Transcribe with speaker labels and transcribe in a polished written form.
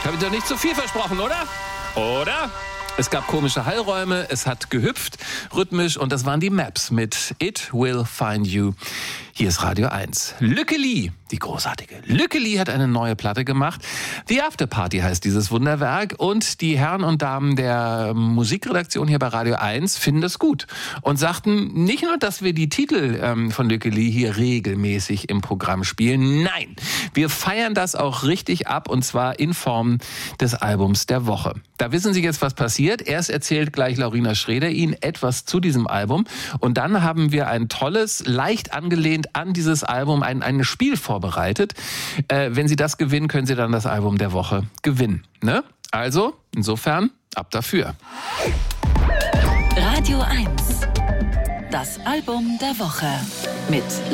Speaker 1: Habe ich doch nicht zu viel versprochen, oder? Oder? Es gab komische Hallräume, es hat gehüpft, rhythmisch, und das waren die Maps mit It Will Find You. Hier ist Radio 1. Lücke Lee, die großartige Lücke Lee, hat eine neue Platte gemacht. The After Party heißt dieses Wunderwerk, und die Herren und Damen der Musikredaktion hier bei Radio 1 finden das gut und sagten nicht nur, dass wir die Titel von Lücke Lee hier regelmäßig im Programm spielen, nein, wir feiern das auch richtig ab, und zwar in Form des Albums der Woche. Da wissen Sie jetzt, was passiert. Erst erzählt gleich Laurina Schreder Ihnen etwas zu diesem Album, und dann haben wir ein tolles, leicht angelehnt an dieses Album ein Spiel vorbereitet. Wenn Sie das gewinnen, können Sie dann das Album der Woche gewinnen. Ne? Also, insofern, ab dafür.
Speaker 2: Radio 1, das Album der Woche mit